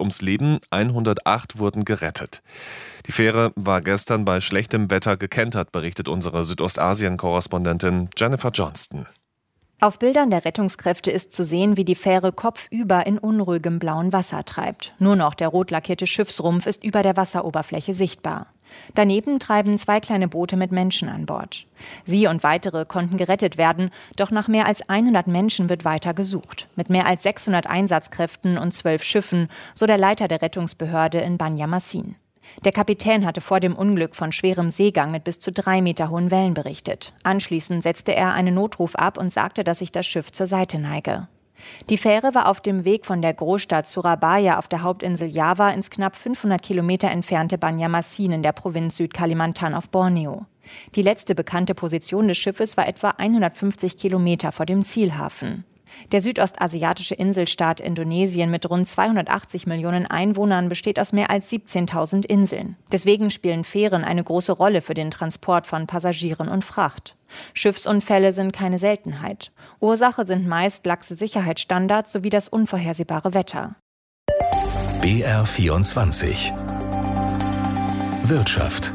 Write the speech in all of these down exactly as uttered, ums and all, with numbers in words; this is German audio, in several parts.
ums Leben, hundertacht wurden gerettet. Die Fähre war gestern bei schlechtem Wetter gekentert, berichtet unsere Südostasien-Korrespondentin Jennifer Johnston. Auf Bildern der Rettungskräfte ist zu sehen, wie die Fähre kopfüber in unruhigem blauen Wasser treibt. Nur noch der rot lackierte Schiffsrumpf ist über der Wasseroberfläche sichtbar. Daneben treiben zwei kleine Boote mit Menschen an Bord. Sie und weitere konnten gerettet werden, doch nach mehr als hundert Menschen wird weiter gesucht. Mit mehr als sechshundert Einsatzkräften und zwölf Schiffen, so der Leiter der Rettungsbehörde in Banjarmasin. Der Kapitän hatte vor dem Unglück von schwerem Seegang mit bis zu drei Meter hohen Wellen berichtet. Anschließend setzte er einen Notruf ab und sagte, dass sich das Schiff zur Seite neige. Die Fähre war auf dem Weg von der Großstadt Surabaya auf der Hauptinsel Java ins knapp fünfhundert Kilometer entfernte Banjarmasin in der Provinz Südkalimantan auf Borneo. Die letzte bekannte Position des Schiffes war etwa hundertfünfzig Kilometer vor dem Zielhafen. Der südostasiatische Inselstaat Indonesien mit rund zweihundertachtzig Millionen Einwohnern besteht aus mehr als siebzehntausend Inseln. Deswegen spielen Fähren eine große Rolle für den Transport von Passagieren und Fracht. Schiffsunfälle sind keine Seltenheit. Ursache sind meist laxe Sicherheitsstandards sowie das unvorhersehbare Wetter. B R vierundzwanzig Wirtschaft.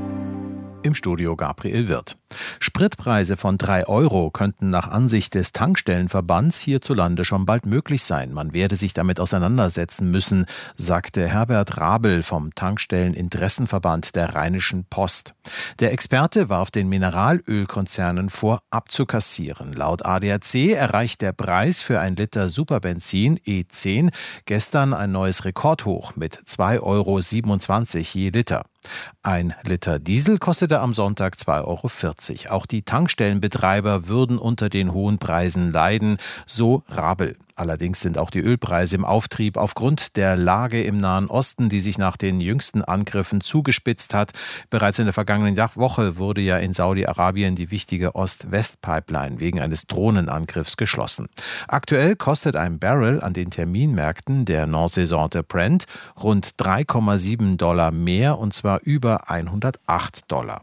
Im Studio Gabriel Wirth. Spritpreise von drei Euro könnten nach Ansicht des Tankstellenverbands hierzulande schon bald möglich sein. Man werde sich damit auseinandersetzen müssen, sagte Herbert Rabel vom Tankstelleninteressenverband der Rheinischen Post. Der Experte warf den Mineralölkonzernen vor, abzukassieren. Laut A D A C erreicht der Preis für ein Liter Superbenzin E zehn gestern ein neues Rekordhoch mit zwei Euro siebenundzwanzig je Liter. Ein Liter Diesel kostete am Sonntag zwei Euro vierzig. Auch die Tankstellenbetreiber würden unter den hohen Preisen leiden, so Rabel. Allerdings sind auch die Ölpreise im Auftrieb aufgrund der Lage im Nahen Osten, die sich nach den jüngsten Angriffen zugespitzt hat. Bereits in der vergangenen Woche wurde ja in Saudi-Arabien die wichtige Ost-West-Pipeline wegen eines Drohnenangriffs geschlossen. Aktuell kostet ein Barrel an den Terminmärkten der Nordseesorte Brent rund drei Komma sieben Dollar mehr, und zwar über hundertacht Dollar.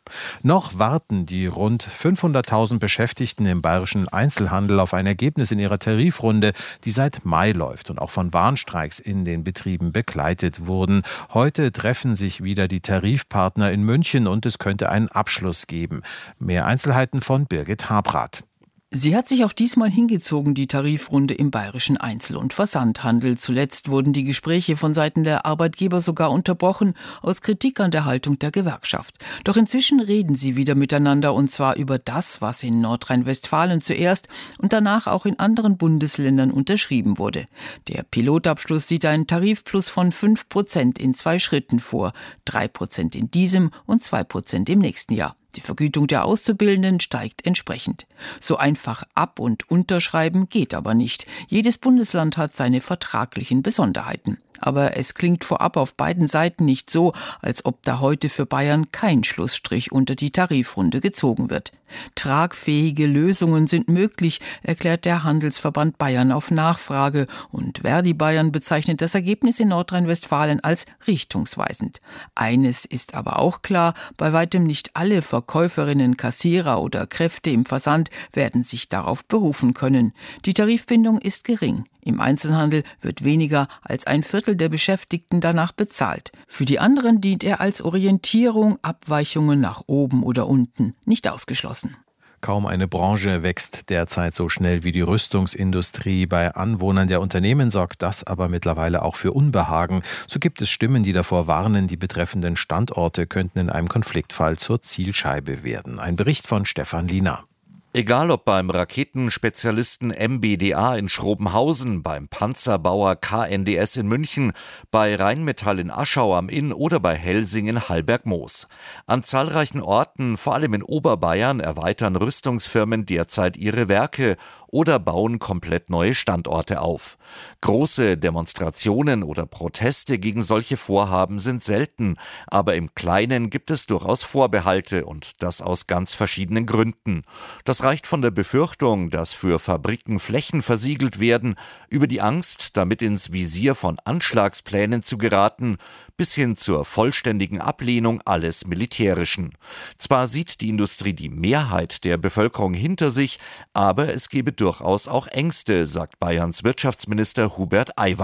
Noch warten die rund fünfhunderttausend Beschäftigten im bayerischen Einzelhandel auf ein Ergebnis in ihrer Tarifrunde, die seit Mai läuft und auch von Warnstreiks in den Betrieben begleitet wurden. Heute treffen sich wieder die Tarifpartner in München und es könnte einen Abschluss geben. Mehr Einzelheiten von Birgit Habrath. Sie hat sich auch diesmal hingezogen, die Tarifrunde im bayerischen Einzel- und Versandhandel. Zuletzt wurden die Gespräche von Seiten der Arbeitgeber sogar unterbrochen, aus Kritik an der Haltung der Gewerkschaft. Doch inzwischen reden sie wieder miteinander, und zwar über das, was in Nordrhein-Westfalen zuerst und danach auch in anderen Bundesländern unterschrieben wurde. Der Pilotabschluss sieht einen Tarifplus von fünf Prozent in zwei Schritten vor, drei Prozent in diesem und zwei Prozent im nächsten Jahr. Die Vergütung der Auszubildenden steigt entsprechend. So einfach ab- und unterschreiben geht aber nicht. Jedes Bundesland hat seine vertraglichen Besonderheiten. Aber es klingt vorab auf beiden Seiten nicht so, als ob da heute für Bayern kein Schlussstrich unter die Tarifrunde gezogen wird. Tragfähige Lösungen sind möglich, erklärt der Handelsverband Bayern auf Nachfrage, und Verdi Bayern bezeichnet das Ergebnis in Nordrhein-Westfalen als richtungsweisend. Eines ist aber auch klar: bei weitem nicht alle Verkäuferinnen, Kassierer oder Kräfte im Versand werden sich darauf berufen können. Die Tarifbindung ist gering. Im Einzelhandel wird weniger als ein Viertel der Beschäftigten danach bezahlt. Für die anderen dient er als Orientierung, Abweichungen nach oben oder unten nicht ausgeschlossen. Kaum eine Branche wächst derzeit so schnell wie die Rüstungsindustrie. Bei Anwohnern der Unternehmen sorgt das aber mittlerweile auch für Unbehagen. So gibt es Stimmen, die davor warnen, die betreffenden Standorte könnten in einem Konfliktfall zur Zielscheibe werden. Ein Bericht von Stefan Liener. Egal ob beim Raketenspezialisten M B D A in Schrobenhausen, beim Panzerbauer K N D S in München, bei Rheinmetall in Aschau am Inn oder bei Helsing in Hallbergmoos. An zahlreichen Orten, vor allem in Oberbayern, erweitern Rüstungsfirmen derzeit ihre Werke oder bauen komplett neue Standorte auf. Große Demonstrationen oder Proteste gegen solche Vorhaben sind selten, aber im Kleinen gibt es durchaus Vorbehalte, und das aus ganz verschiedenen Gründen. Das reicht von der Befürchtung, dass für Fabriken Flächen versiegelt werden, über die Angst, damit ins Visier von Anschlagsplänen zu geraten, bis hin zur vollständigen Ablehnung alles Militärischen. Zwar sieht die Industrie die Mehrheit der Bevölkerung hinter sich, aber es gebe durchaus auch Ängste, sagt Bayerns Wirtschaftsminister Hubert Aiwanger.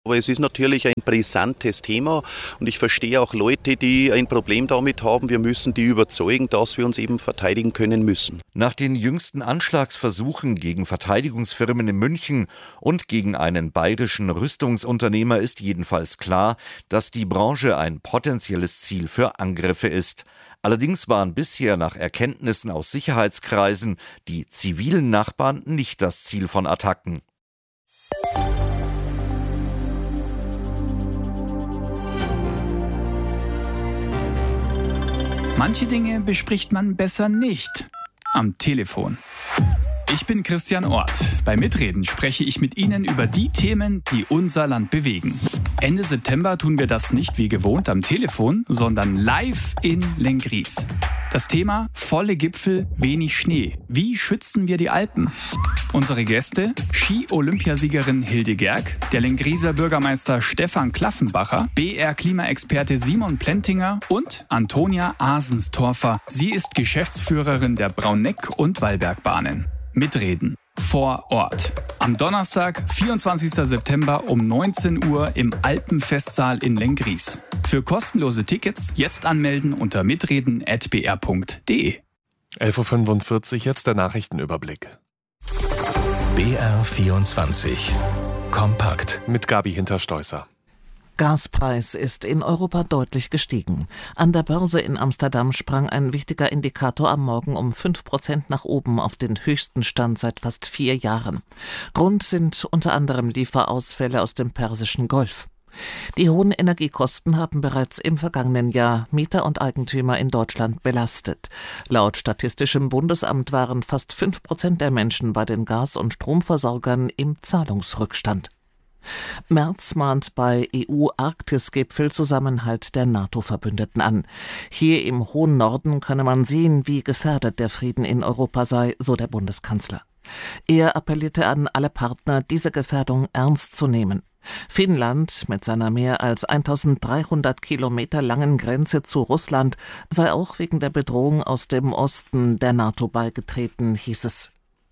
Aber es ist natürlich ein brisantes Thema und ich verstehe auch Leute, die ein Problem damit haben. Wir müssen die überzeugen, dass wir uns eben verteidigen können müssen. Nach den jüngsten Anschlagsversuchen gegen Verteidigungsfirmen in München und gegen einen bayerischen Rüstungsunternehmer ist jedenfalls klar, dass die Branche ein potenzielles Ziel für Angriffe ist. Allerdings waren bisher nach Erkenntnissen aus Sicherheitskreisen die zivilen Nachbarn nicht das Ziel von Attacken. Manche Dinge bespricht man besser nicht am Telefon. Ich bin Christian Ort. Bei Mitreden spreche ich mit Ihnen über die Themen, die unser Land bewegen. Ende September tun wir das nicht wie gewohnt am Telefon, sondern live in Lenggries. Das Thema: volle Gipfel, wenig Schnee. Wie schützen wir die Alpen? Unsere Gäste: Ski-Olympiasiegerin Hilde Gerg, der Lengrieser Bürgermeister Stefan Klaffenbacher, B R-Klimaexperte Simon Plentinger und Antonia Asenstorfer. Sie ist Geschäftsführerin der Brauneck- und Wallbergbahnen. Mitreden vor Ort. Am Donnerstag, vierundzwanzigsten September um neunzehn Uhr im Alpenfestsaal in Lenggries. Für kostenlose Tickets jetzt anmelden unter mitreden at b r punkt d e. elf Uhr fünfundvierzig, jetzt der Nachrichtenüberblick. B R vierundzwanzig. Kompakt. Mit Gabi Hinterstoißer. Gaspreis ist in Europa deutlich gestiegen. An der Börse in Amsterdam sprang ein wichtiger Indikator am Morgen um fünf Prozent nach oben auf den höchsten Stand seit fast vier Jahren. Grund sind unter anderem Lieferausfälle aus dem Persischen Golf. Die hohen Energiekosten haben bereits im vergangenen Jahr Mieter und Eigentümer in Deutschland belastet. Laut Statistischem Bundesamt waren fast fünf Prozent der Menschen bei den Gas- und Stromversorgern im Zahlungsrückstand. Merz mahnt bei E U-Arktis-Gipfel Zusammenhalt der NATO-Verbündeten an. Hier im hohen Norden könne man sehen, wie gefährdet der Frieden in Europa sei, so der Bundeskanzler. Er appellierte an alle Partner, diese Gefährdung ernst zu nehmen. Finnland mit seiner mehr als eintausenddreihundert Kilometer langen Grenze zu Russland sei auch wegen der Bedrohung aus dem Osten der NATO beigetreten, hieß es.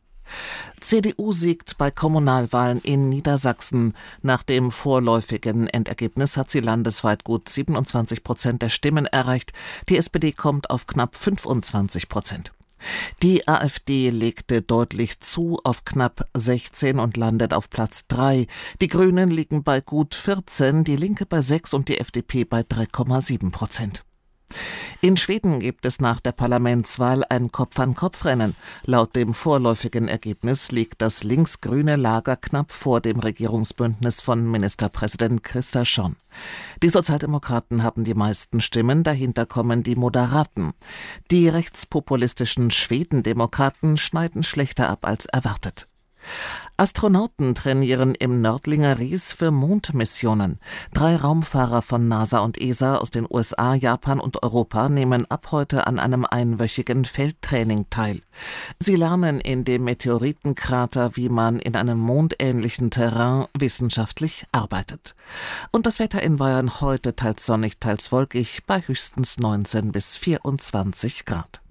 C D U siegt bei Kommunalwahlen in Niedersachsen. Nach dem vorläufigen Endergebnis hat sie landesweit gut siebenundzwanzig Prozent der Stimmen erreicht. Die S P D kommt auf knapp fünfundzwanzig Prozent. Die AfD legte deutlich zu auf knapp sechzehn und landet auf Platz drei. Die Grünen liegen bei gut vierzehn, die Linke bei sechs und die F D P bei drei Komma sieben Prozent. In Schweden gibt es nach der Parlamentswahl ein Kopf-an-Kopf-Rennen. Laut dem vorläufigen Ergebnis liegt das linksgrüne Lager knapp vor dem Regierungsbündnis von Ministerpräsident Kristersson. Die Sozialdemokraten haben die meisten Stimmen, dahinter kommen die Moderaten. Die rechtspopulistischen Schwedendemokraten schneiden schlechter ab als erwartet. Astronauten trainieren im Nördlinger Ries für Mondmissionen. Drei Raumfahrer von NASA und E S A aus den U S A, Japan und Europa nehmen ab heute an einem einwöchigen Feldtraining teil. Sie lernen in dem Meteoritenkrater, wie man in einem mondähnlichen Terrain wissenschaftlich arbeitet. Und das Wetter in Bayern heute teils sonnig, teils wolkig, bei höchstens neunzehn bis vierundzwanzig Grad.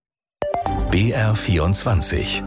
B R vierundzwanzig.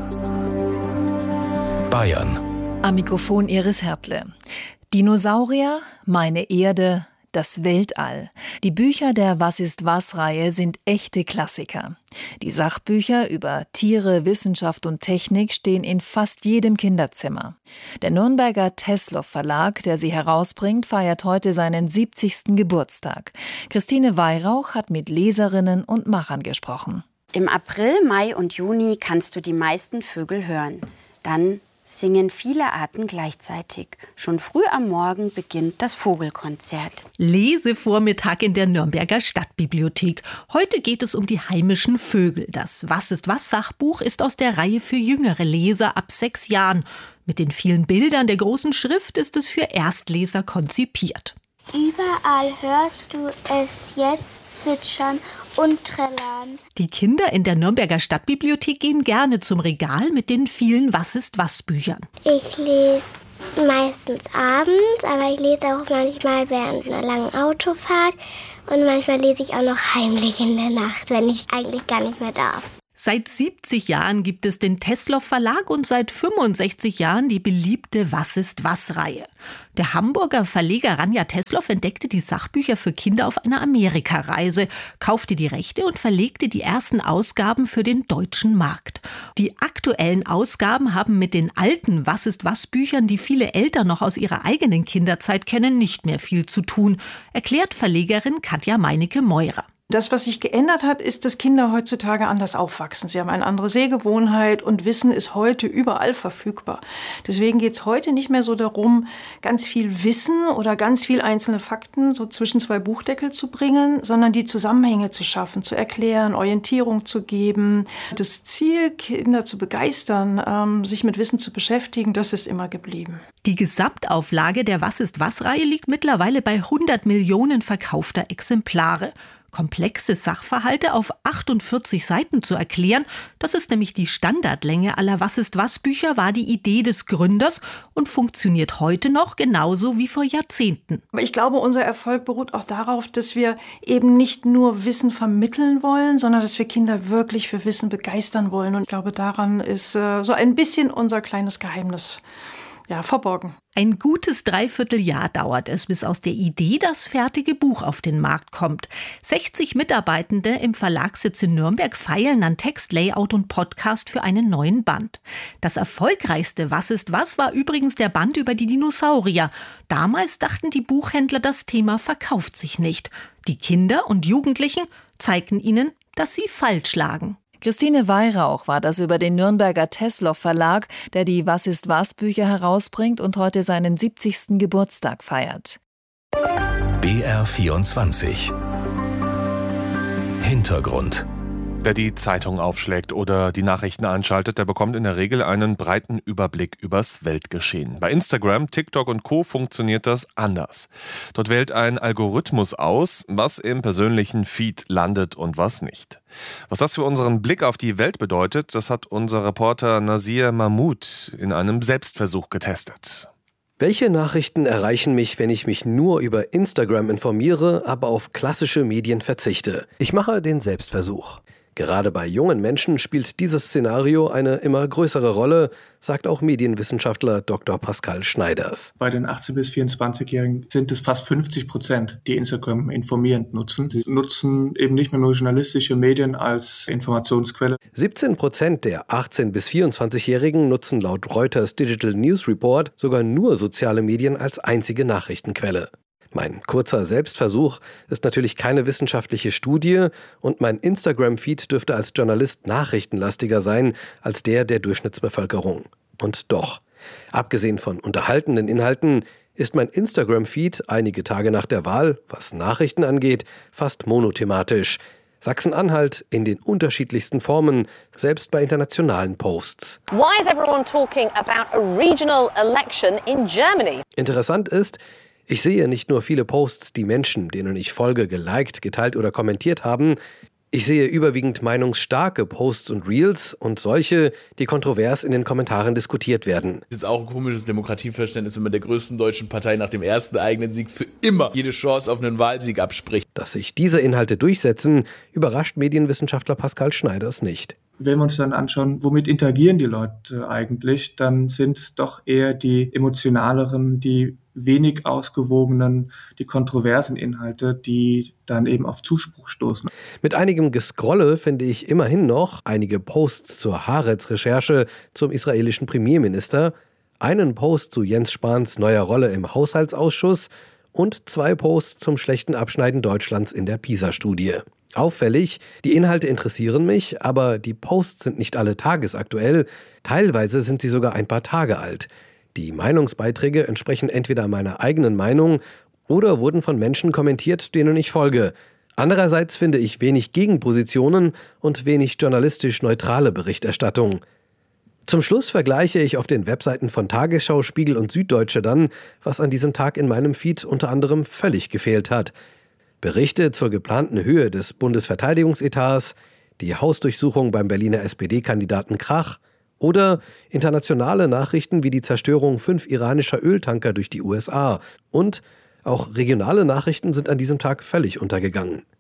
Bayern. Am Mikrofon Iris Hertle. Dinosaurier, meine Erde, das Weltall. Die Bücher der Was-ist-was-Reihe sind echte Klassiker. Die Sachbücher über Tiere, Wissenschaft und Technik stehen in fast jedem Kinderzimmer. Der Nürnberger Teslow Verlag, der sie herausbringt, feiert heute seinen siebzigsten Geburtstag. Christine Weihrauch hat mit Leserinnen und Machern gesprochen. Im April, Mai und Juni kannst du die meisten Vögel hören. Dann singen viele Arten gleichzeitig. Schon früh am Morgen beginnt das Vogelkonzert. Lesevormittag in der Nürnberger Stadtbibliothek. Heute geht es um die heimischen Vögel. Das Was-ist-was-Sachbuch ist aus der Reihe für jüngere Leser ab sechs Jahren. Mit den vielen Bildern der großen Schrift ist es für Erstleser konzipiert. Überall hörst du es jetzt zwitschern und trällern. Die Kinder in der Nürnberger Stadtbibliothek gehen gerne zum Regal mit den vielen Was-ist-was-Büchern. Ich lese meistens abends, aber ich lese auch manchmal während einer langen Autofahrt. Und manchmal lese ich auch noch heimlich in der Nacht, wenn ich eigentlich gar nicht mehr darf. Seit siebzig Jahren gibt es den Teslow Verlag und seit fünfundsechzig Jahren die beliebte Was ist was-Reihe. Der Hamburger Verleger Ranja Teslow entdeckte die Sachbücher für Kinder auf einer Amerikareise, kaufte die Rechte und verlegte die ersten Ausgaben für den deutschen Markt. Die aktuellen Ausgaben haben mit den alten Was ist was-Büchern, die viele Eltern noch aus ihrer eigenen Kinderzeit kennen, nicht mehr viel zu tun, erklärt Verlegerin Katja Meinecke-Meurer. Das, was sich geändert hat, ist, dass Kinder heutzutage anders aufwachsen. Sie haben eine andere Sehgewohnheit und Wissen ist heute überall verfügbar. Deswegen geht es heute nicht mehr so darum, ganz viel Wissen oder ganz viel einzelne Fakten so zwischen zwei Buchdeckel zu bringen, sondern die Zusammenhänge zu schaffen, zu erklären, Orientierung zu geben. Das Ziel, Kinder zu begeistern, ähm, sich mit Wissen zu beschäftigen, das ist immer geblieben. Die Gesamtauflage der Was ist was-Reihe liegt mittlerweile bei hundert Millionen verkaufter Exemplare. Komplexe Sachverhalte auf achtundvierzig Seiten zu erklären, das ist nämlich die Standardlänge aller Was-ist-was-Bücher, war die Idee des Gründers und funktioniert heute noch genauso wie vor Jahrzehnten. Aber ich glaube, unser Erfolg beruht auch darauf, dass wir eben nicht nur Wissen vermitteln wollen, sondern dass wir Kinder wirklich für Wissen begeistern wollen. Und ich glaube, daran ist äh, so ein bisschen unser kleines Geheimnis ja, verborgen. Ein gutes Dreivierteljahr dauert es, bis aus der Idee das fertige Buch auf den Markt kommt. sechzig Mitarbeitende im Verlagssitz in Nürnberg feilen an Text, Layout und Podcast für einen neuen Band. Das erfolgreichste Was ist was war übrigens der Band über die Dinosaurier. Damals dachten die Buchhändler, das Thema verkauft sich nicht. Die Kinder und Jugendlichen zeigten ihnen, dass sie falsch lagen. Christine Weihrauch war das über den Nürnberger Teslow Verlag, der die Was ist was Bücher herausbringt und heute seinen siebzigsten Geburtstag feiert. B R vierundzwanzig Hintergrund. Wer die Zeitung aufschlägt oder die Nachrichten einschaltet, der bekommt in der Regel einen breiten Überblick übers Weltgeschehen. Bei Instagram, TikTok und Co. funktioniert das anders. Dort wählt ein Algorithmus aus, was im persönlichen Feed landet und was nicht. Was das für unseren Blick auf die Welt bedeutet, das hat unser Reporter Nasir Mahmoud in einem Selbstversuch getestet. Welche Nachrichten erreichen mich, wenn ich mich nur über Instagram informiere, aber auf klassische Medien verzichte? Ich mache den Selbstversuch. Gerade bei jungen Menschen spielt dieses Szenario eine immer größere Rolle, sagt auch Medienwissenschaftler Doktor Pascal Schneiders. Bei den achtzehn- bis vierundzwanzigjährigen sind es fast fünfzig Prozent, die Instagram informierend nutzen. Sie nutzen eben nicht mehr nur journalistische Medien als Informationsquelle. siebzehn Prozent der achtzehn- bis vierundzwanzigjährigen nutzen laut Reuters Digital News Report sogar nur soziale Medien als einzige Nachrichtenquelle. Mein kurzer Selbstversuch ist natürlich keine wissenschaftliche Studie und mein Instagram-Feed dürfte als Journalist nachrichtenlastiger sein als der der Durchschnittsbevölkerung. Und doch, abgesehen von unterhaltenden Inhalten, ist mein Instagram-Feed einige Tage nach der Wahl, was Nachrichten angeht, fast monothematisch. Sachsen-Anhalt in den unterschiedlichsten Formen, selbst bei internationalen Posts. Why is everyone talking about a regional election in Germany? Interessant ist, ich sehe nicht nur viele Posts, die Menschen, denen ich folge, geliked, geteilt oder kommentiert haben. Ich sehe überwiegend meinungsstarke Posts und Reels und solche, die kontrovers in den Kommentaren diskutiert werden. Das ist auch ein komisches Demokratieverständnis, wenn man der größten deutschen Partei nach dem ersten eigenen Sieg für immer jede Chance auf einen Wahlsieg abspricht. Dass sich diese Inhalte durchsetzen, überrascht Medienwissenschaftler Pascal Schneiders nicht. Wenn wir uns dann anschauen, womit interagieren die Leute eigentlich, dann sind es doch eher die emotionaleren, die wenig ausgewogenen, die kontroversen Inhalte, die dann eben auf Zuspruch stoßen. Mit einigem Gescrolle finde ich immerhin noch einige Posts zur Haaretz-Recherche zum israelischen Premierminister, einen Post zu Jens Spahns neuer Rolle im Haushaltsausschuss und zwei Posts zum schlechten Abschneiden Deutschlands in der PISA-Studie. Auffällig, die Inhalte interessieren mich, aber die Posts sind nicht alle tagesaktuell, teilweise sind sie sogar ein paar Tage alt. Die Meinungsbeiträge entsprechen entweder meiner eigenen Meinung oder wurden von Menschen kommentiert, denen ich folge. Andererseits finde ich wenig Gegenpositionen und wenig journalistisch neutrale Berichterstattung. Zum Schluss vergleiche ich auf den Webseiten von Tagesschau, Spiegel und Süddeutsche dann, was an diesem Tag in meinem Feed unter anderem völlig gefehlt hat. Berichte zur geplanten Höhe des Bundesverteidigungsetats, die Hausdurchsuchung beim Berliner S P D-Kandidaten Krach oder internationale Nachrichten wie die Zerstörung fünf iranischer Öltanker durch die U S A. Und auch regionale Nachrichten sind an diesem Tag völlig untergegangen.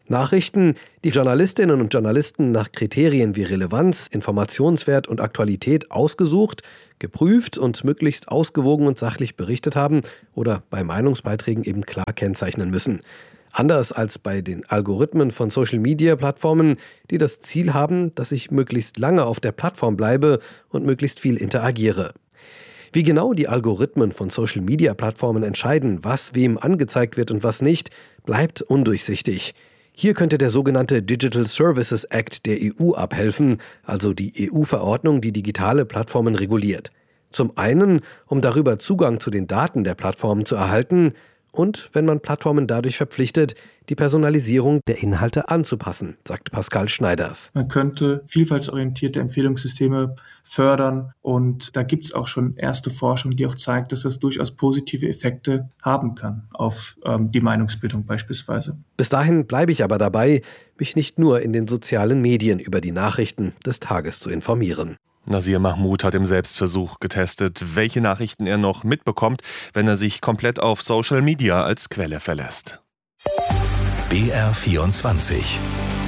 Nachrichten, die Journalistinnen und Journalisten nach Kriterien wie Relevanz, Informationswert und Aktualität ausgesucht, geprüft und möglichst ausgewogen und sachlich berichtet haben oder bei Meinungsbeiträgen eben klar kennzeichnen müssen. Anders als bei den Algorithmen von Social-Media-Plattformen, die das Ziel haben, dass ich möglichst lange auf der Plattform bleibe und möglichst viel interagiere. Wie genau die Algorithmen von Social-Media-Plattformen entscheiden, was wem angezeigt wird und was nicht, bleibt undurchsichtig. Hier könnte der sogenannte Digital Services Act der E U abhelfen, also die E U-Verordnung, die digitale Plattformen reguliert. Zum einen, um darüber Zugang zu den Daten der Plattformen zu erhalten und wenn man Plattformen dadurch verpflichtet, die Personalisierung der Inhalte anzupassen, sagt Pascal Schneiders. Man könnte vielfaltsorientierte Empfehlungssysteme fördern und da gibt es auch schon erste Forschung, die auch zeigt, dass das durchaus positive Effekte haben kann auf ähm, die Meinungsbildung beispielsweise. Bis dahin bleibe ich aber dabei, mich nicht nur in den sozialen Medien über die Nachrichten des Tages zu informieren. Nasir Mahmoud hat im Selbstversuch getestet, welche Nachrichten er noch mitbekommt, wenn er sich komplett auf Social Media als Quelle verlässt. B R vierundzwanzig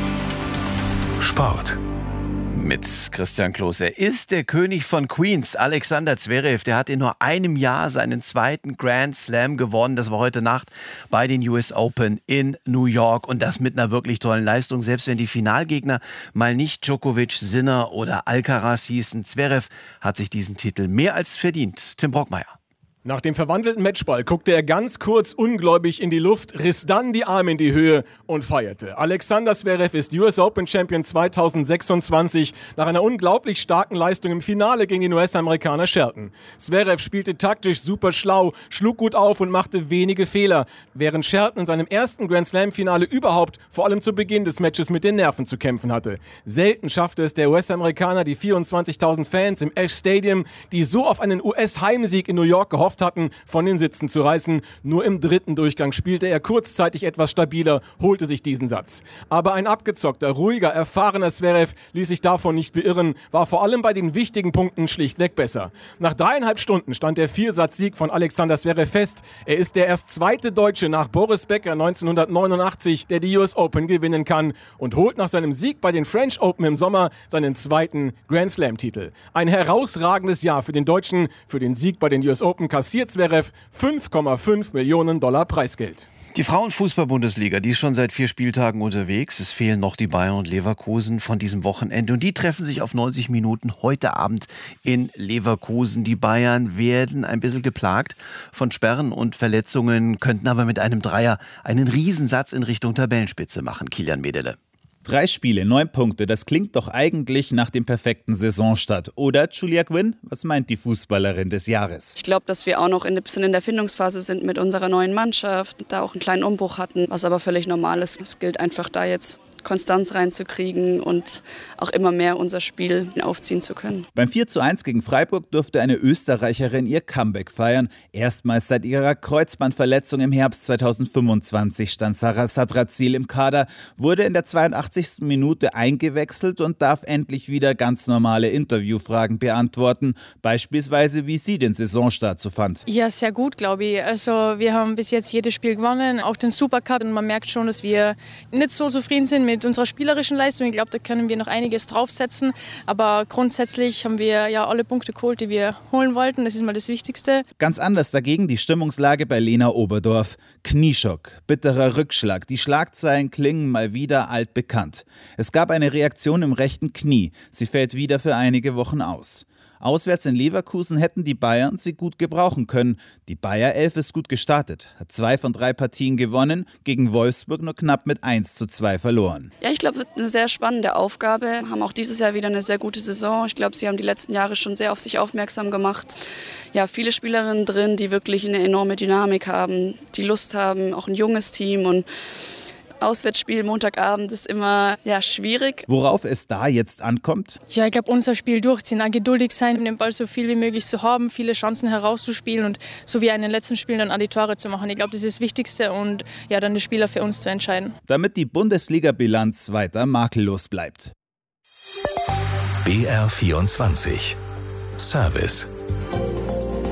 Sport. Mit Christian Kloß. Er ist der König von Queens, Alexander Zverev. Der hat in nur einem Jahr seinen zweiten Grand Slam gewonnen. Das war heute Nacht bei den U S Open in New York. Und das mit einer wirklich tollen Leistung. Selbst wenn die Finalgegner mal nicht Djokovic, Sinner oder Alcaraz hießen, Zverev hat sich diesen Titel mehr als verdient. Tim Brockmeier. Nach dem verwandelten Matchball guckte er ganz kurz ungläubig in die Luft, riss dann die Arme in die Höhe und feierte. Alexander Zverev ist U S Open Champion zweitausendsechsundzwanzig nach einer unglaublich starken Leistung im Finale gegen den U S-Amerikaner Shelton. Zverev spielte taktisch super schlau, schlug gut auf und machte wenige Fehler, während Shelton in seinem ersten Grand Slam-Finale überhaupt vor allem zu Beginn des Matches mit den Nerven zu kämpfen hatte. Selten schaffte es der U S-Amerikaner, die vierundzwanzigtausend Fans im Ash Stadium, die so auf einen U S-Heimsieg in New York gehofft hatten, von den Sitzen zu reißen. Nur im dritten Durchgang spielte er kurzzeitig etwas stabiler, holte sich diesen Satz. Aber ein abgezockter, ruhiger, erfahrener Zverev ließ sich davon nicht beirren, war vor allem bei den wichtigen Punkten schlichtweg besser. Nach dreieinhalb Stunden stand der Viersatzsieg von Alexander Zverev fest. Er ist der erst zweite Deutsche nach Boris Becker neunzehnhundertneunundachtzig, der die U S Open gewinnen kann und holt nach seinem Sieg bei den French Open im Sommer seinen zweiten Grand Slam-Titel. Ein herausragendes Jahr für den Deutschen, für den Sieg bei den U S Open kassiert Zverev fünf Komma fünf Millionen Dollar Preisgeld. Die Frauenfußball-Bundesliga, die ist schon seit vier Spieltagen unterwegs. Es fehlen noch die Bayern und Leverkusen von diesem Wochenende. Und die treffen sich auf neunzig Minuten heute Abend in Leverkusen. Die Bayern werden ein bisschen geplagt von Sperren und Verletzungen, könnten aber mit einem Dreier einen Riesensatz in Richtung Tabellenspitze machen. Kilian Medele. Drei Spiele, neun Punkte, das klingt doch eigentlich nach dem perfekten Saisonstart. Oder, Julia Quinn, was meint die Fußballerin des Jahres? Ich glaube, dass wir auch noch ein bisschen in der Findungsphase sind mit unserer neuen Mannschaft, da auch einen kleinen Umbruch hatten, was aber völlig normal ist. Es gilt einfach da jetzt Konstanz reinzukriegen und auch immer mehr unser Spiel aufziehen zu können. Beim vier zu eins gegen Freiburg durfte eine Österreicherin ihr Comeback feiern. Erstmals seit ihrer Kreuzbandverletzung im Herbst zweitausendfünfundzwanzig stand Sarah Sadrazil im Kader, wurde in der zweiundachtzigsten Minute eingewechselt und darf endlich wieder ganz normale Interviewfragen beantworten. Beispielsweise, wie sie den Saisonstart so fand. Ja, sehr gut, glaube ich. Also wir haben bis jetzt jedes Spiel gewonnen, auch den Supercup. Und man merkt schon, dass wir nicht so zufrieden sind mit unserer spielerischen Leistung. Ich glaube, da können wir noch einiges draufsetzen. Aber grundsätzlich haben wir ja alle Punkte geholt, die wir holen wollten. Das ist mal das Wichtigste. Ganz anders dagegen die Stimmungslage bei Lena Oberdorf. Knieschock, bitterer Rückschlag. Die Schlagzeilen klingen mal wieder altbekannt. Es gab eine Reaktion im rechten Knie. Sie fällt wieder für einige Wochen aus. Auswärts in Leverkusen hätten die Bayern sie gut gebrauchen können. Die Bayer-Elf ist gut gestartet, hat zwei von drei Partien gewonnen, gegen Wolfsburg nur knapp mit eins zu zwei verloren. Ja, ich glaube, eine sehr spannende Aufgabe. Haben auch dieses Jahr wieder eine sehr gute Saison. Ich glaube, sie haben die letzten Jahre schon sehr auf sich aufmerksam gemacht. Ja, viele Spielerinnen drin, die wirklich eine enorme Dynamik haben, die Lust haben, auch ein junges Team und Auswärtsspiel Montagabend ist immer ja, schwierig. Worauf es da jetzt ankommt? Ja, ich glaube, unser Spiel durchziehen, auch geduldig sein, den Ball so viel wie möglich zu haben, viele Chancen herauszuspielen und so wie in den letzten Spielen dann auch die Tore zu machen. Ich glaube, das ist das Wichtigste und ja, dann die Spieler für uns zu entscheiden. Damit die Bundesliga-Bilanz weiter makellos bleibt. B R vierundzwanzig Service.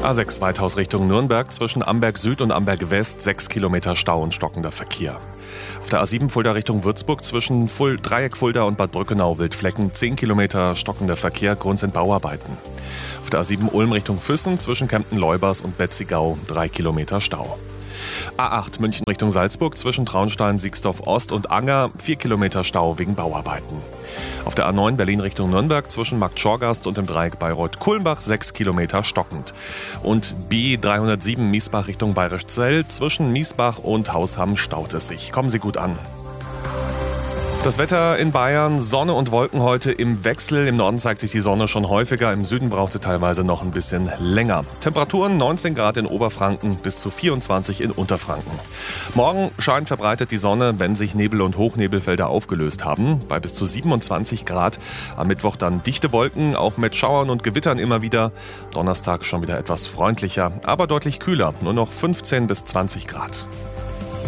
A sechs Weithaus Richtung Nürnberg zwischen Amberg Süd und Amberg West sechs Kilometer Stau und stockender Verkehr. Auf der A sieben Fulda Richtung Würzburg zwischen Ful- Dreieck Fulda und Bad Brückenau Wildflecken zehn Kilometer stockender Verkehr, Grund sind Bauarbeiten. Auf der A sieben Ulm Richtung Füssen zwischen Kempten-Leubers und Betzigau drei Kilometer Stau. A acht München Richtung Salzburg zwischen Traunstein, Siegsdorf Ost und Anger vier Kilometer Stau wegen Bauarbeiten. Auf der A neun Berlin Richtung Nürnberg zwischen Marktschorgast und dem Dreieck Bayreuth-Kulmbach sechs Kilometer stockend. Und B dreihundertsieben Miesbach Richtung Bayerischzell zwischen Miesbach und Hausham staut es sich. Kommen Sie gut an. Das Wetter in Bayern, Sonne und Wolken heute im Wechsel. Im Norden zeigt sich die Sonne schon häufiger, im Süden braucht sie teilweise noch ein bisschen länger. Temperaturen neunzehn Grad in Oberfranken bis zu vierundzwanzig in Unterfranken. Morgen scheint verbreitet die Sonne, wenn sich Nebel- und Hochnebelfelder aufgelöst haben, bei bis zu siebenundzwanzig Grad. Am Mittwoch dann dichte Wolken, auch mit Schauern und Gewittern immer wieder. Donnerstag schon wieder etwas freundlicher, aber deutlich kühler, nur noch fünfzehn bis zwanzig Grad.